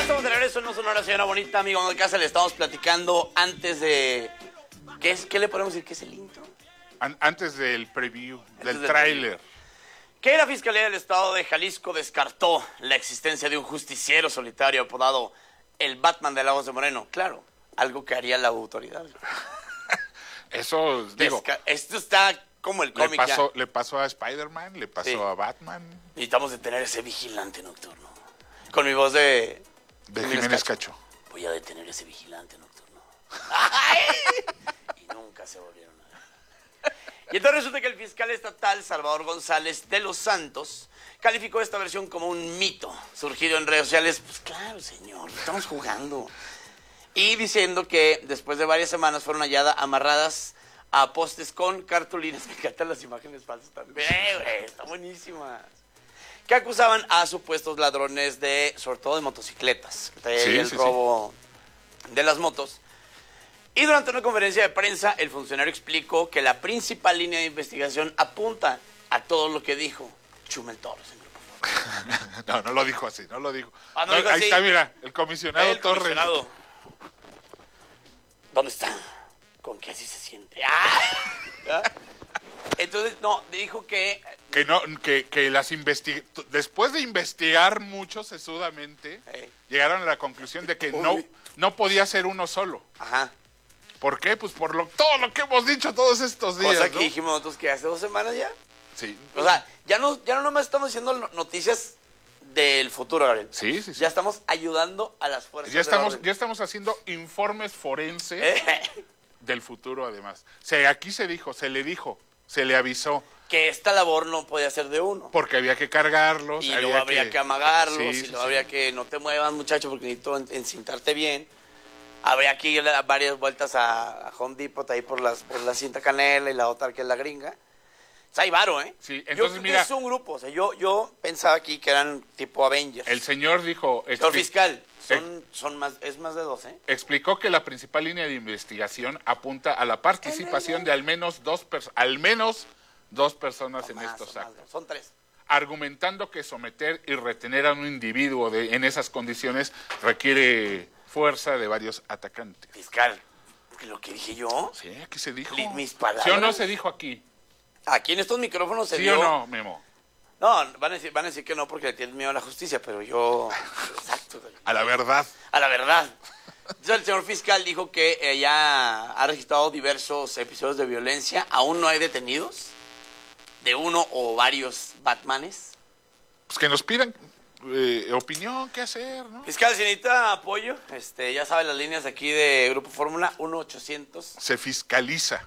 Estamos de regreso en No Sonora, señora bonita, amigo de casa. Le estamos platicando antes de... ¿Qué le podemos decir? ¿Qué es el intro? Antes del preview, Antes del del tráiler. Que la Fiscalía del Estado de Jalisco descartó la existencia de un justiciero solitario apodado el Batman de Lagos de Moreno. Claro, algo que haría la autoridad. Eso, digo, Esto está como el cómic ya. le pasó a Spider-Man, le pasó Sí. a Batman. Necesitamos detener ese vigilante nocturno. Con mi voz de Jiménez Cacho. Voy a detener ese vigilante nocturno. ¡Ay! Y nunca se volvieron a ver. Y entonces resulta que el fiscal estatal Salvador González de los Santos calificó esta versión como un mito surgido en redes sociales. Pues claro, señor, estamos jugando. Y diciendo que después de varias semanas fueron halladas amarradas a postes con cartulinas. Me encantan las imágenes falsas también, güey, están buenísimas. Que acusaban a supuestos ladrones sobre todo de motocicletas, del robo de las motos. Y durante una conferencia de prensa, el funcionario explicó que la principal línea de investigación apunta a todo lo que dijo Chumel Torres. No lo dijo así, no lo dijo. Ah, no dijo ahí así. está, mira, el comisionado Torres. Comisionado. ¿Dónde está? ¿Con qué así se siente? ¡Ah! Entonces, no, dijo que... Que después de investigar mucho sesudamente, llegaron a la conclusión de que no podía ser uno solo. Ajá. ¿Por qué? Pues por todo lo que hemos dicho todos estos días, Cosa que ¿no? dijimos nosotros que hace 2 semanas ya. Sí. O sea, ya no nomás estamos diciendo noticias del futuro, Gabriel. Sí. Ya estamos ayudando a las fuerzas Ya del orden. estamos haciendo informes forenses del futuro, además. Aquí se le dijo, se le avisó. Que esta labor no podía ser de uno. Porque había que cargarlos. Y luego habría que amagarlos, Sí, y luego habría que no te muevas, muchacho, porque necesito encintarte bien. Habría que ir a varias vueltas a Home Depot, ahí por la cinta canela y la otra que es la gringa. O sea, hay varo, ¿eh? Sí, Yo entonces creo que mira. es un grupo, o sea, yo pensaba aquí que eran tipo Avengers. El señor dijo. Señor fiscal, es más de 2, ¿eh? Explicó que la principal línea de investigación apunta a la participación de al menos dos personas en estos actos. Son 3. Argumentando que someter y retener a un individuo en esas condiciones requiere fuerza de varios atacantes. Fiscal, ¿lo que dije yo? Sí, aquí se dijo. Mis palabras. ¿Sí o no se dijo aquí? Aquí en estos micrófonos se ¿Sí dio... o no, Memo? No, van a decir que no porque le tienen miedo a la justicia, pero yo... Exacto. A la verdad. A la verdad. Entonces, el señor fiscal dijo que ya ha registrado diversos episodios de violencia. Aún no hay detenidos de uno o varios Batmanes. Pues que nos pidan opinión, qué hacer, ¿no? Fiscal, si necesita apoyo, ya sabe las líneas aquí de Grupo Fórmula, 1-800. Se fiscaliza.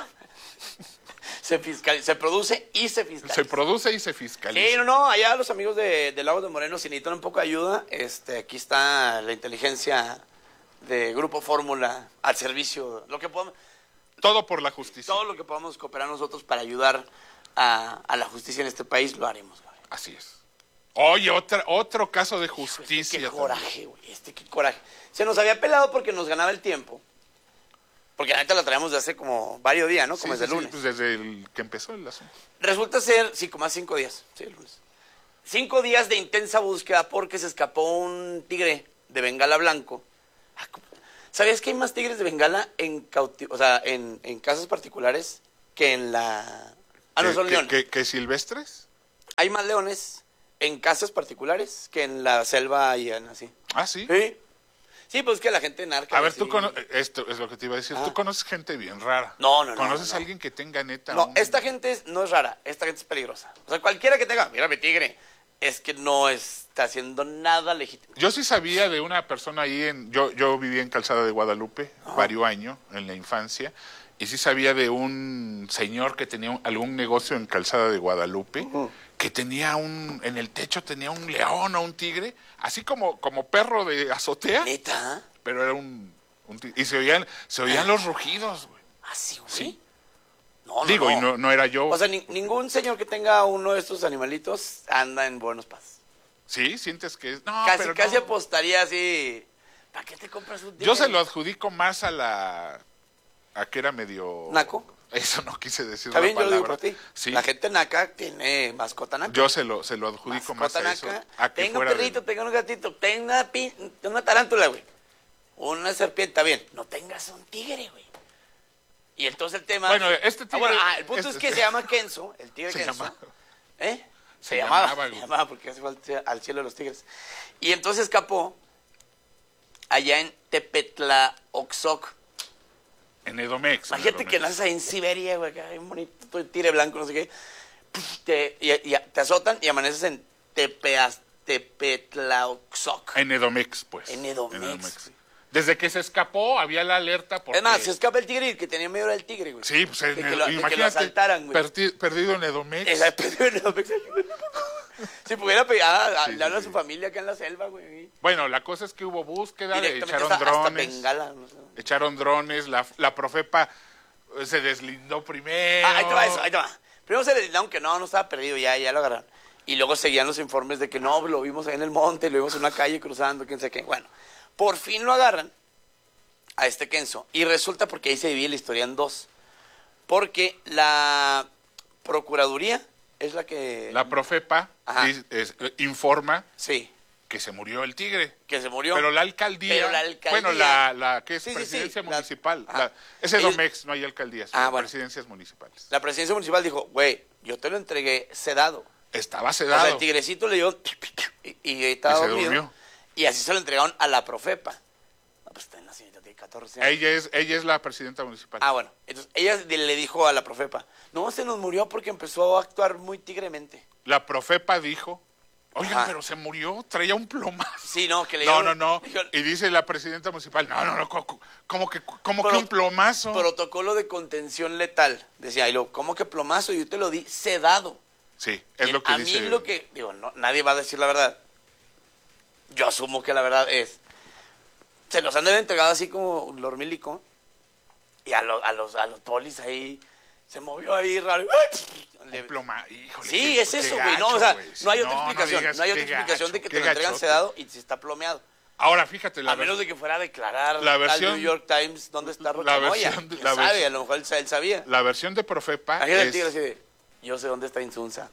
Se produce y se fiscaliza. Se produce y se fiscaliza. Sí, no, allá los amigos de Lagos de Moreno, si necesitan un poco de ayuda, aquí está la inteligencia de Grupo Fórmula al servicio, lo que podamos, Todo por la justicia. todo lo que podamos cooperar nosotros para ayudar a la justicia en este país, lo haremos, Gabriel. Así es. Oye, otro caso de justicia. Qué coraje, güey, qué coraje. Se nos había pelado porque nos ganaba el tiempo. Porque la neta la traíamos de hace como varios días, ¿no? Como desde el lunes. Pues desde el que empezó el asunto. Resulta ser, sí, como hace 5 días. Sí, el lunes. 5 días de intensa búsqueda porque se escapó un tigre de Bengala blanco. ¿Sabías que hay más tigres de Bengala en casas particulares que en la... no, son leones. ¿Que silvestres? Hay más leones en casas particulares que en la selva y en así. Ah, sí. Sí. Sí, pues que la gente narca. A ver, así. esto es lo que te iba a decir. Tú conoces gente bien rara. No. ¿Conoces a alguien que tenga neta? No, esta gente no es rara, esta gente es peligrosa. O sea, cualquiera que tenga, mira mi tigre, es que no está haciendo nada legítimo. Yo sí sabía de una persona ahí yo vivía en Calzada de Guadalupe varios años en la infancia, y sí sabía de un señor que tenía algún negocio en Calzada de Guadalupe, que tenía en el techo tenía un león o un tigre, así como perro de azotea. ¿Neta? Pero era un tigre. Y se oían los rugidos, güey. ¿Ah, sí, güey? Sí. No. Digo, y no era yo. O sea, ningún señor que tenga uno de estos animalitos anda en buenos pasos. Sí, sientes que es... No, Casi apostaría así. ¿Para qué te compras un tigre? Yo se lo adjudico más a que era medio... ¿Naco? Eso no quise decir Está la bien, yo lo digo palabra. por ti. Sí, La gente naca tiene mascota naca. yo se lo adjudico más Mascota a eso. naca. A que Tenga un fuera de- perrito, tenga un gatito, tenga una tarántula, güey. Una serpiente, está bien. No tengas un tigre, güey. Y entonces el tema... Bueno, este tigre... el punto es que se llama Kenzo, el tigre Se Kenzo. llama. ¿Eh? Se llamaba, güey. Se llamaba porque se fue al cielo de los tigres. Y entonces escapó allá en Tepetlaoxoc. En Edomex. Imagínate que naces ahí en Siberia, güey, que hay un bonito tigre blanco, no sé qué. Te azotan y amaneces en Tepetlaoxoc. En Edomex, pues. En Edomex. Desde que se escapó, había la alerta porque... Es más, se escapa el tigre y el que tenía miedo era el tigre, güey. Sí, pues de que lo imagínate, asaltaran, güey. perdido en Edomex. Perdido en Edomex. Si pudiera pegar, Sí, le habla a sí. su familia acá en la selva, güey. Bueno, la cosa es que hubo búsqueda, Directamente echaron hasta drones. Bengala, no sé. Echaron drones, la Profepa se deslindó primero. Ahí te va eso, ahí te va. Primero se le dijeron que no estaba perdido, ya lo agarraron. Y luego seguían los informes de que no, lo vimos ahí en el monte, lo vimos en una calle cruzando, quién sabe qué. Bueno, por fin lo agarran a este Kenzo. Y resulta porque ahí se divide la historia en dos. Porque la Procuraduría es la que... La Profepa Ajá. informa Sí, que se murió el tigre. que se murió. Pero la alcaldía... Pero la alcaldía- Bueno, la que es Sí, sí, presidencia sí, municipal. ajá. Es Ellos- Edomex, no hay alcaldías, Bueno. presidencias municipales. La presidencia municipal dijo, güey, yo te lo entregué sedado. Estaba O sea, sedado. el tigrecito le dio y estaba Y se dormido. durmió. Y así se lo entregaron a la Profepa. No, pues está en la señorita, tiene 14 años. Ella es la presidenta municipal. Bueno. Entonces ella le dijo a la Profepa, no, se nos murió porque empezó a actuar muy tigremente. La Profepa dijo, oigan, Ajá. pero se murió, traía un plomazo. Sí, no, que le No, dieron- no. dijeron, Y dice la presidenta municipal, no, ¿cómo que Pro- un plomazo? protocolo de contención letal. Decía, y luego, ¿cómo que plomazo? Yo te lo di sedado. Sí, es lo que a dice. mí lo que, digo, no, nadie va a decir la verdad. Yo asumo que la verdad es, se los han de haber entregado así como Lormilico, y a los polis ahí, se movió ahí raro. Un híjole, Sí, qué- es qué eso, güey. gacho, No, o sea, güey. Sí, no hay otra no explicación. digas No hay otra qué explicación gacho, de que te qué lo entregan gachote. sedado y se está plomeado. Ahora, fíjate, A menos de que fuera a declarar la al versión- New York Times dónde está la Rochamoya. versión de- ¿Quién la sabe? versión- A lo mejor él sabía. la versión de Profepa Imagínate el es... tigre así de, yo sé dónde está Insunza.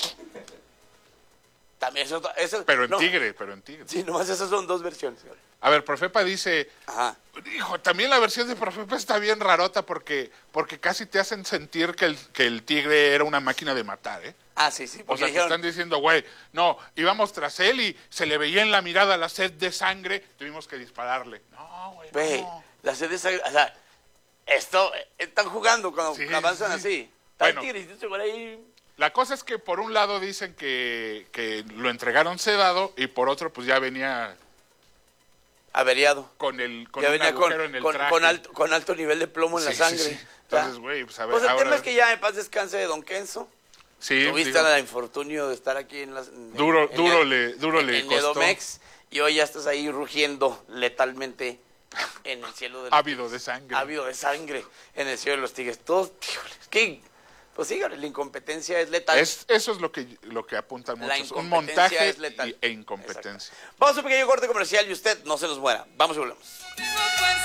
También eso Pero en no, tigre. Sí, nomás esas son dos versiones. A ver, Profepa dice, Ajá. hijo, también la versión de Profepa está bien rarota porque casi te hacen sentir que el tigre era una máquina de matar, ¿eh? Ah, sí, sí. O Porque sea, te dijeron, están diciendo, güey, no, íbamos tras él y se le veía en la mirada la sed de sangre, tuvimos que dispararle. No, güey, güey, no. la sed de sangre, o sea, esto, están jugando cuando Sí, avanzan sí. así. Está el Bueno. tigrecito seguro ahí. La cosa es que por un lado dicen que lo entregaron sedado y por otro pues ya venía Averiado. con Ya un venía agujero en el traje. con alto nivel de plomo en la Sí, sangre. sí, sí. Entonces, güey, pues a ver, Pues el ahora- tema es que ya en paz descanse de Don Kenzo. Sí, Tuviste digo, el infortunio de estar aquí en las... en- Duro en- le en costó. Edomex, y hoy ya estás ahí rugiendo letalmente en el cielo de los Ávido de sangre. ávido de sangre en el cielo de los tigres. Todos, híjole, es que, pues sí, la incompetencia es letal. Eso es lo que apuntan La muchos. Un incompetencia montaje es letal. e incompetencia. Exacto. Vamos a un pequeño corte comercial y usted no se nos muera. Vamos y volvemos. Tengo fuerza.